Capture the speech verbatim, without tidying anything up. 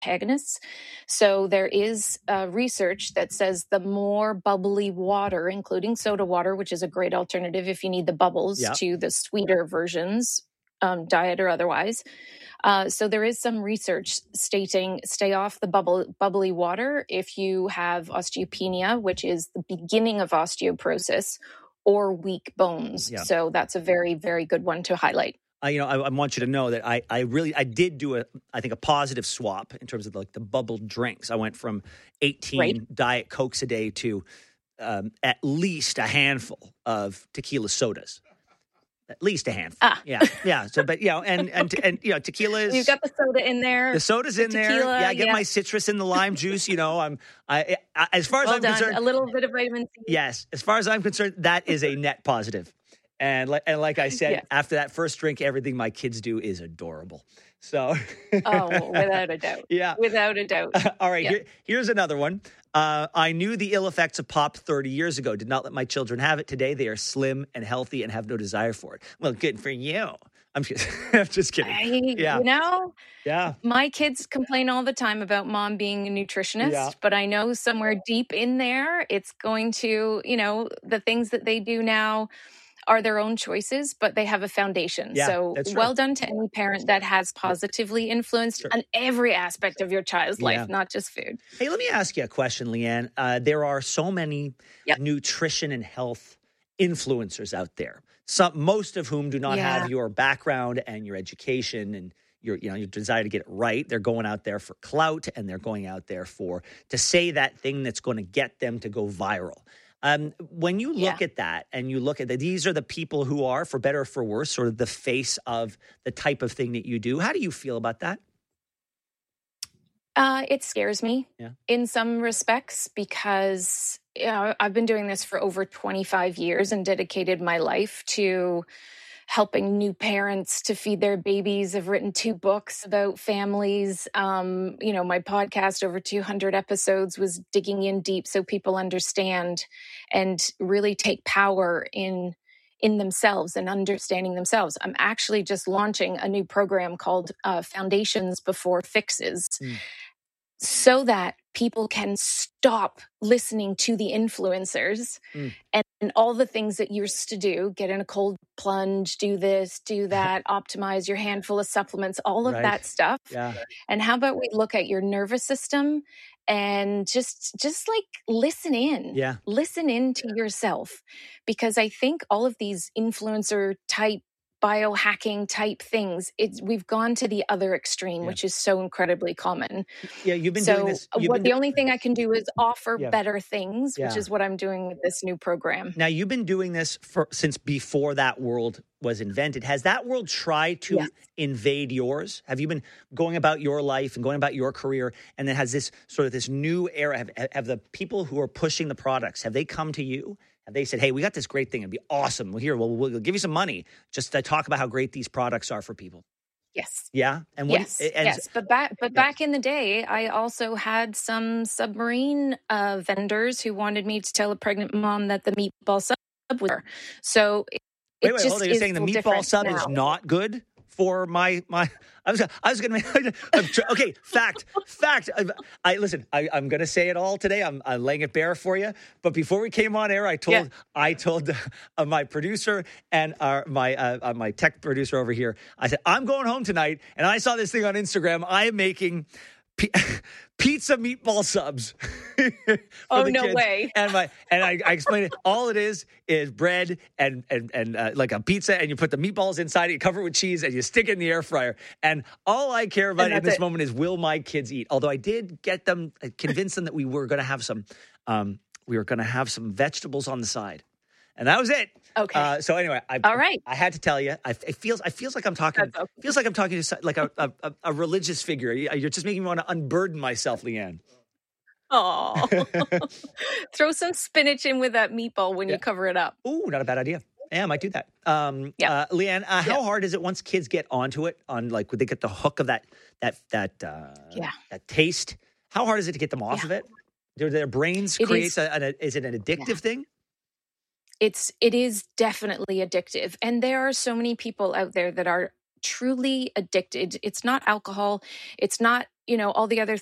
antagonists. So there is uh, research that says the more bubbly water, including soda water, which is a great alternative if you need the bubbles Yeah. to the sweeter versions, um, diet or otherwise. Uh, so there is some research stating stay off the bubble, bubbly water if you have osteopenia, which is the beginning of osteoporosis, or weak bones. Yeah. So that's a very, very good one to highlight. I, you know, I, I want you to know that I, I really, I did do a, I think a positive swap in terms of like the bubbled drinks. I went from eighteen Right. Diet Cokes a day to um, at least a handful of tequila sodas. At least a handful. Ah. Yeah, yeah. So, but you know, and and and you know, tequila is. You've got the soda in there. The soda's the in there. tequila, Yeah, I get yeah. my citrus in the lime juice. You know, I'm. I, I as far as Well I'm done. concerned, A little bit of vitamin C. yes. As far as I'm concerned, that is a net positive. And like and like I said, Yes. after that first drink, everything my kids do is adorable. So, Oh, without a doubt. yeah. Without a doubt. All right, Yeah. here, here's another one. Uh, I knew the ill effects of pop thirty years ago. Did not let my children have it. Today, they are slim and healthy and have no desire for it. Well, good for you. I'm just, I'm just kidding. I, Yeah. You know, Yeah. my kids complain all the time about mom being a nutritionist, Yeah. but I know somewhere deep in there, it's going to, you know, the things that they do now are their own choices, but they have a foundation. Yeah, so that's true. well done to any parent that has positively influenced Sure. on every aspect of your child's Yeah. life, not just food. Hey, let me ask you a question, Leanne. Uh, there are so many Yep. nutrition and health influencers out there. Some, most of whom do not Yeah. have your background and your education and your, you know, your desire to get it right. They're going out there for clout, and they're going out there for to say that thing that's going to get them to go viral. Um, when you look Yeah. at that and you look at that, these are the people who are, for better or for worse, sort of the face of the type of thing that you do. How do you feel about that? Uh, it scares me Yeah. in some respects because you know, I've been doing this for over twenty-five years and dedicated my life to helping new parents to feed their babies. I've written two books about families. Um, you know, my podcast, over two hundred episodes, was digging in deep so people understand and really take power in in themselves and understanding themselves. I'm actually just launching a new program called uh, Foundations Before Fixes, Mm. so that people can stop listening to the influencers Mm. and, and all the things that you're used to do. Get in a cold plunge, do this, do that, optimize your handful of supplements, all of Right. that stuff. Yeah. And how about we look at your nervous system and just just like listen in. Yeah. Listen in to yourself. Because I think all of these influencer type biohacking type things, it's we've gone to the other extreme, Yeah. which is so incredibly common. Yeah. You've been so doing this. You've what been the do- only thing I can do is offer Yeah. better things, Yeah. which is what I'm doing with this new program. Now, you've been doing this for since before that world was invented. Has that world tried to Yes. invade yours? Have you been going about your life and going about your career, and then has this sort of this new era? Have, have the people who are pushing the products, have they come to you? Have they said, "Hey, we got this great thing. It'd be awesome. Well, here, we'll, we'll give you some money just to talk about how great these products are for people"? Yes. Yeah, and what? Yes, and, yes, but back but Yes. back in the day, I also had some submarine uh, vendors who wanted me to tell a pregnant mom that the meatball sub was her. So it, Wait, it wait, just hold on. You're is saying the so meatball different sub now. is not good for my my. I was I was going to okay. Fact, fact. I, I listen. I, I'm going to say it all today. I'm, I'm laying it bare for you. But before we came on air, I told Yeah. I told uh, my producer and our, my uh, uh, my tech producer over here. I said, I'm going home tonight, and I saw this thing on Instagram. I am making P- pizza meatball subs. for Oh, the no kids. way. And my and I, I explained it. All it is is bread and and and uh, like a pizza, and you put the meatballs inside it, you cover it with cheese, and you stick it in the air fryer. And all I care about And in that's this it. moment is, will my kids eat? Although I did get them, uh, convince them that we were going to have some, um, we were going to have some vegetables on the side, and that was it. Okay. Uh, so anyway, I, All right. I had to tell you, I, it feels, I feels like I'm talking, That's okay. feels like I'm talking to so- like a, a, a- a religious figure. You're just making me want to unburden myself, Leanne. Oh, throw some spinach in with that meatball when Yeah. you cover it up. Ooh, not a bad idea. Yeah, I might do that. Um, Yeah. uh, Leanne, uh, how Yeah. hard is it once kids get onto it? On like, would they get the hook of that that that uh, Yeah. that taste? How hard is it to get them off Yeah. of it? Do their brains It create is- a, an, is it an addictive thing? It's it is definitely addictive, and there are so many people out there that are truly addicted. It's not alcohol, it's not you know, all the other